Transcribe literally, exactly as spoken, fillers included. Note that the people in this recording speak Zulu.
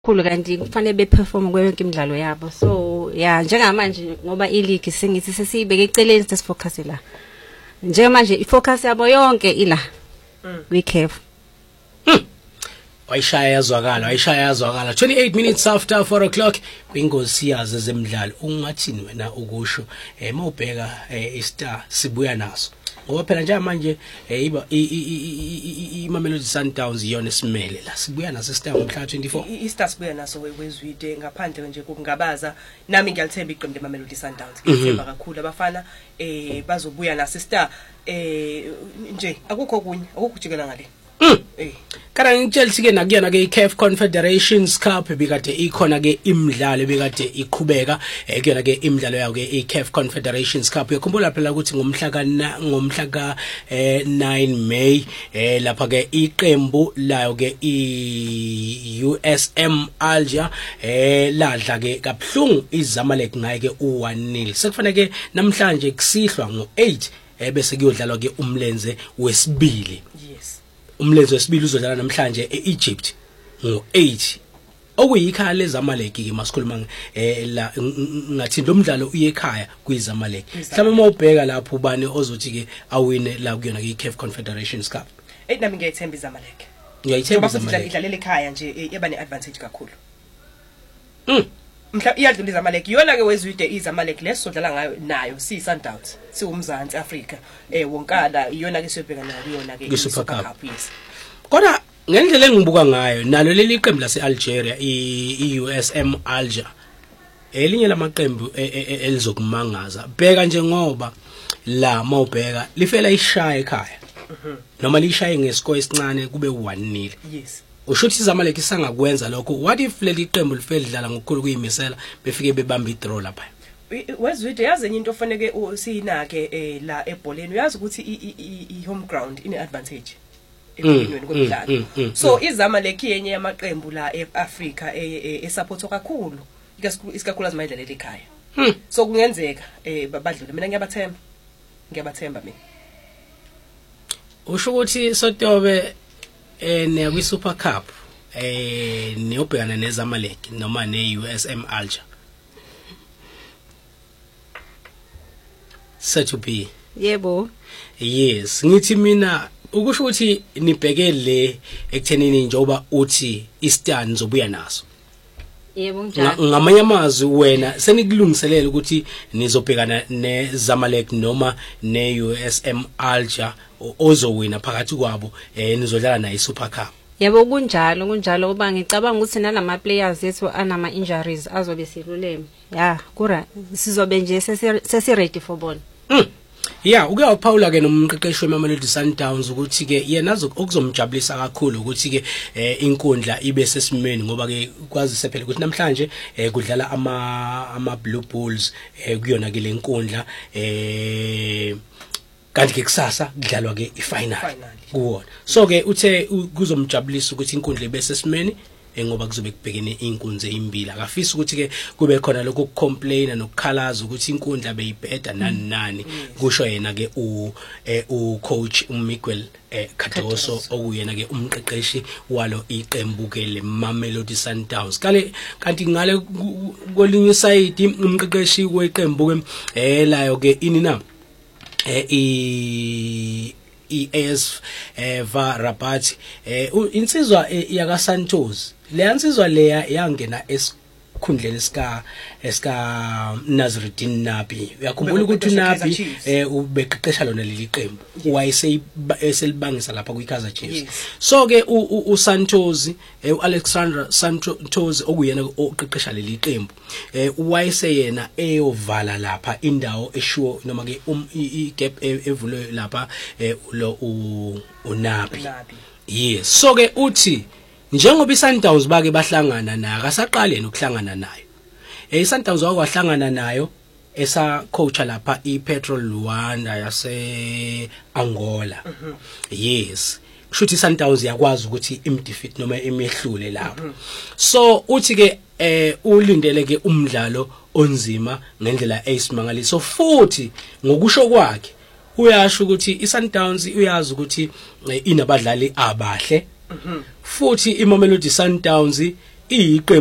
khulu kanti kufanele beperform kwenke imidlalo yabo. So yeah, njengamanje ngoba ileague singithi sesibeke eceleni sesifocus la. Njengamanje ifocus yabo yonke ila. We care. Wayishaya yazwakala, wayishaya yazwakala. twenty-eight minutes after four o'clock kwingozi yaze zemidlalo. Ungathini wena ukusho eh mawubheka eh iStar sibuya naso. Ngoba phela nje manje iba iMamelodi Sundowns iyona esimele la sibuya naso iStar ngomhla twenty-four. iStar sibuya naso wezwide ngaphandle nje kokungabaza nami ngiyalithemba iqembu leMamelodi Sundowns. Ngithemba kakhulu abafana eh bazobuya naso iStar eh nje akukho kunye akukujikela ngale. Eh kana ngitshela ke nakuyena ke iC A F Confederations Cup bekade ikhona ke imidlalo bekade iqhubeka ekuyona ke imidlalo yayo ke iC A F Confederations Cup yakhumbula phela ukuthi ngomhla ka ngomhla ka nine May eh lapha ke iqembu layo ke iU S M Alger eh ladla ke kabhlungu iZamalek ngaye ke u one nil sekufanele ke namhlanje kusihlwa ngo eight ebese kuyodlalwa ke umlenze wesibili. Umlenze wesibili uzodlala namhlanje eEgypt ngo eight okuyikhala leZamalek ke masikhuluma eh la ngathi lo mdlalo uye ekhaya kwiZamalek. Mhlawumbe mawubheka lapho ubani ozothi ke awine la kuyona ke iC A F Confederations Cup. Eh nami ngiyayithemba iZamalek. Ngiyayithemba iZamalek. Idlalela ekhaya nje yeba neadvantage kakhulu. Mm. Mhla iyadlula iZamalek yona ke wezwide iZamalek lesodlala ngayo nayo si Sundowns siwumzansi Africa eh wonkala iyona ke siyobheka nayo yona ke iSuper Cup. Kodwa ngendlela engibuka ngayo nalo leli qembu laseAlgeria iU S M Alger elinye lamaqembu elizokumangaza bheka nje ngoba la mawubheka lifela ishaya ekhaya noma lishaye ngescore esincane kube one nil. Yes. Ushuthi iZamalek isangakwenza lokho. What if leli qembu lifela idlala ngokukhulu kuyimisela befike bebamba idraw lapha? Wezwide yazi enye into ofanele siyinake eh la ebholeni uyazi ukuthi i home ground ine advantage empilweni komdlalo. So iZamalek yenye yamaqembu la eAfrica esupportwa kakhulu isikakhulukazi mayidlalela ekhaya. So kungenzeka eh badlule mina ngiyabathemba ngiyabathemba mina. Usho ukuthi Sotobe eh ne kwi Super Cup eh niyobhekana neZamalek noma neU S M Alger. Set be. Yebo. Yes, ngithi mina ukusho ukuthi nibheke le ekuthenini njoba uthi iStar nizobuya naso. Yebo njalo. Ngamanye amazwi wena senikulungiselela ukuthi nizobhekana neZamalek noma neU S M Alger ozowina phakathi kwabo eh nizodlala nayo iSuper Cup. Yebo kunjalo kunjalo kuba ngicabanga ukuthi nalama players ethu anama injuries azobe siluleme. Yeah, kura sizobe nje sesi ready for bona. Mm. Yeah, uke waphawula ke nomqeqeshi weMamelodi Sundowns ukuthi ke yena okuzomjabulisa kakhulu ukuthi ke inkundla ibe sesimeni ngoba ke kwazi sephela ukuthi namhlanje kudlala ama ama Blue Bulls kuyona ke lenkundla eh kanti ke kusasa kudlalwa ke ifinal kuwona. So ke uthe kuzomjabulisa ukuthi inkundla ibe sesimeni ngoba kuzobe kubhekene inkunzi ezimbili akafisa ukuthi ke kube khona lokho kucomplaina nokukhalaza ukuthi inkundla beyibheda nani nani kusho yena ke u u coach uMiguel Cardoso okuyena ke umqeqeshi walo iqembu ke leMamelodi Sundowns. Kale kanti ngale kolinye side umqeqeshi weqembu ke eh layo ke inina eh i iAS eh va Rabat eh insizwa yaka Santos le insizwa leya yangena esikhundleni sika esika Nazruddin Nabi. Uyakhumbula ukuthi Nabi eh ubeqeqesha lona leli qembu wayese eselibangisa lapha kwiKaizer Chiefs. So ke u Santos eh uAlexandra Santos okuyena oqeqesha leli qembu eh wayese yena eyovala lapha indawo eshuo noma ke igap evulwe lapha eh lo uNabi. Yes. So ke uthi njengoba iSundowns bake bahlangana naye akasaqaleni ukuhlangana nayo. Eh iSundowns wakwahlangana nayo esa coach lapha iPetrol Luanda yase Angola. Yes. Kushuthi iSundowns yakwazi ukuthi imdefeat noma imehlule lapho. So uthi ke eh ulindele ke umdlalo onzima ngendlela eyisimangaliso futhi ngokusho kwakhe uyasho ukuthi iSundowns uyazi ukuthi inabadlali abahle. Futhi iMamelodi Sundowns iyiqembu